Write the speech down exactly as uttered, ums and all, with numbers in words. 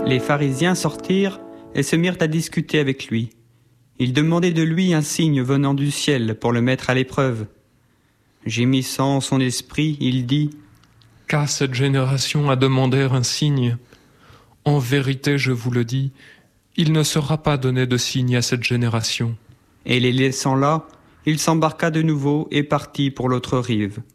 Les pharisiens sortirent et se mirent à discuter avec lui. Ils demandaient de lui un signe venant du ciel pour le mettre à l'épreuve. Gémissant en son esprit, il dit : « Qu'à cette génération a demandé un signe ? En vérité, je vous le dis, il ne sera pas donné de signe à cette génération. » Et les laissant là, il s'embarqua de nouveau et partit pour l'autre rive.